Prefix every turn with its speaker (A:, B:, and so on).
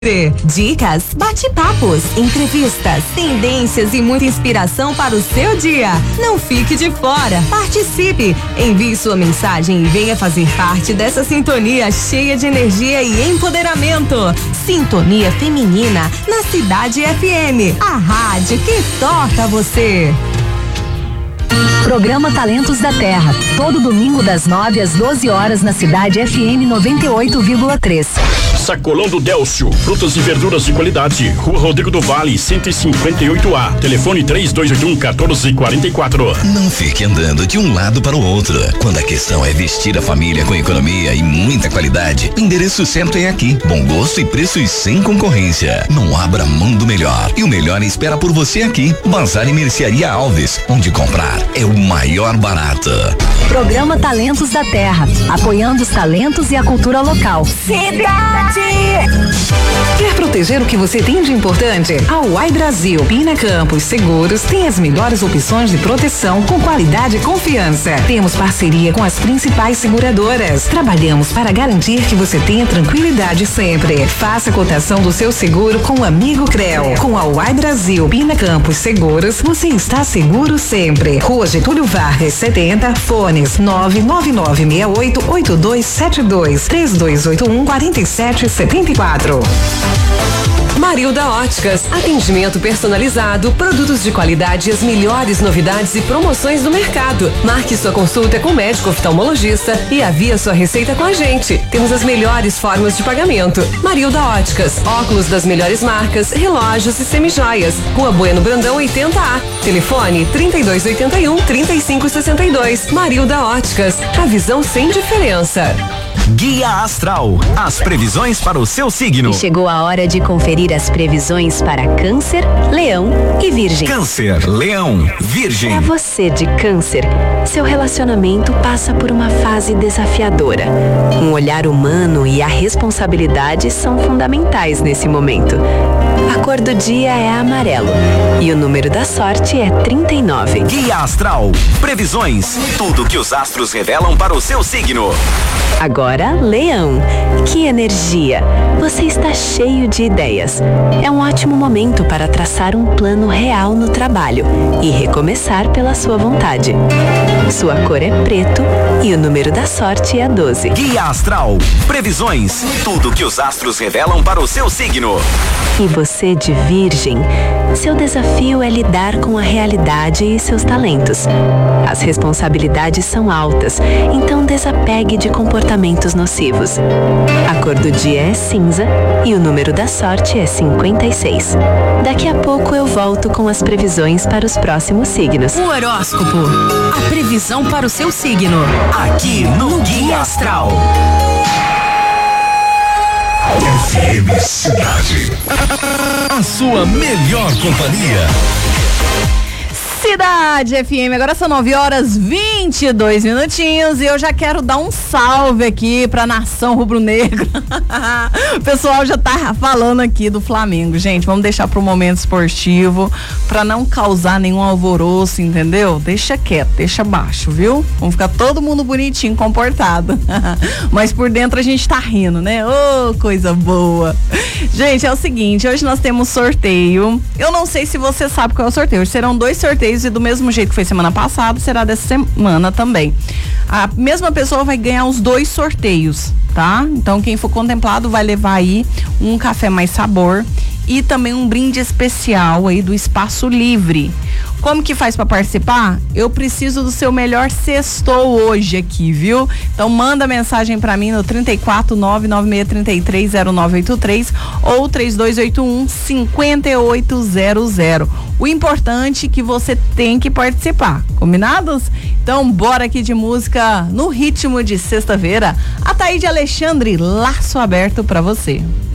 A: Dicas, bate-papos, entrevistas, tendências e muita inspiração para o seu dia. Não fique de fora, participe, envie sua mensagem e venha fazer parte dessa sintonia cheia de energia e empoderamento. Sintonia Feminina na Cidade FM, a rádio que toca você.
B: Programa Talentos da Terra, todo domingo das 9 às 12 horas na Cidade FM 98,3.
C: Sacolão do Délcio, frutas e verduras de qualidade, Rua Rodrigo do Vale, 158A, telefone 3281-1444.
D: Não fique andando de um lado para o outro. Quando a questão é vestir a família com economia e muita qualidade, o endereço certo é aqui. Bom gosto e preços sem concorrência. Não abra mão do melhor. E o melhor espera por você aqui. Bazar e Mercearia Alves, onde comprar é o maior barato.
B: Programa Talentos da Terra, apoiando os talentos e a cultura local.
A: Cidade!
E: Quer proteger o que você tem de importante? A Uai Brasil, Pina Campos Seguros tem as melhores opções de proteção com qualidade e confiança. Temos parceria com as principais seguradoras. Trabalhamos para garantir que você tenha tranquilidade sempre. Faça a cotação do seu seguro com o amigo Creu. Com a Uai Brasil, Pina Campos Seguros, você está seguro sempre. Rua Getúlio Vargas, 70, fones 999688272, 3281-4774.
F: Marilda Óticas, atendimento personalizado, produtos de qualidade e as melhores novidades e promoções do mercado. Marque sua consulta com o médico oftalmologista e avie sua receita com a gente. Temos as melhores formas de pagamento. Marilda Óticas, óculos das melhores marcas, relógios e semijoias. Rua Bueno Brandão 80A. Telefone 3281-3562. Marilda Óticas, a visão sem diferença.
G: Guia Astral, as previsões para o seu signo.
B: E chegou a hora de conferir as previsões para Câncer, Leão e Virgem.
G: Câncer, Leão, Virgem.
B: Para você de Câncer, seu relacionamento passa por uma fase desafiadora. Um olhar humano e a responsabilidade são fundamentais nesse momento. A cor do dia é amarelo e o número da sorte é 39.
G: Guia Astral, previsões, tudo que os astros revelam para o seu signo.
B: Agora, Leão, que energia! Você está cheio de ideias. É um ótimo momento para traçar um plano real no trabalho e recomeçar pela sua vontade. Sua cor é preto e o número da sorte é 12.
G: Guia Astral, previsões, tudo que os astros revelam para o seu signo.
B: E você de Virgem, seu desafio é lidar com a realidade e seus talentos. As responsabilidades são altas, então desapegue de comportamentos nocivos. A cor do dia é cinza e o número da sorte é 56. Daqui a pouco eu volto com as previsões para os próximos signos.
A: O horóscopo, a previsão para o seu signo.
G: Aqui no Guia Astral.
D: FM Cidade. A sua melhor companhia.
H: Cidade FM, agora são 9h22 minutinhos e eu já quero dar um salve aqui pra nação rubro-negra. O pessoal já tá falando aqui do Flamengo, gente, vamos deixar pro momento esportivo pra não causar nenhum alvoroço, entendeu? Deixa quieto, deixa baixo, viu? Vamos ficar todo mundo bonitinho, comportado. Mas por dentro a gente tá rindo, né? Ô, coisa boa. Gente, é o seguinte, hoje nós temos sorteio. Eu não sei se você sabe qual é o sorteio. Hoje serão 2 sorteios e do mesmo jeito que foi semana passada, será dessa semana também. A mesma pessoa vai ganhar os 2 sorteios, tá? Então quem for contemplado vai levar aí um café mais sabor e também um brinde especial aí do Espaço Livre. Como que faz para participar? Eu preciso do seu melhor sextou hoje aqui, viu? Então manda mensagem para mim no 34996330983 ou 3281-5800. O importante é que você tem que participar, combinados? Então bora aqui de música no ritmo de sexta-feira. A Taíde Alexandre, Laço Aberto para você.